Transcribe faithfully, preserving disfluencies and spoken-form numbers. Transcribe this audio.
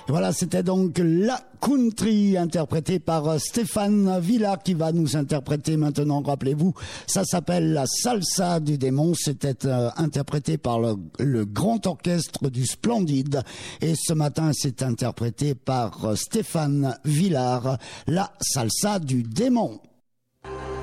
Voilà, c'était donc La Country, interprété par Stéphane Villard, qui va nous interpréter maintenant, rappelez-vous, ça s'appelle La Salsa du Démon, c'était euh, interprété par le, le Grand Orchestre du Splendide, et ce matin c'est interprété par Stéphane Villard, La Salsa du Démon.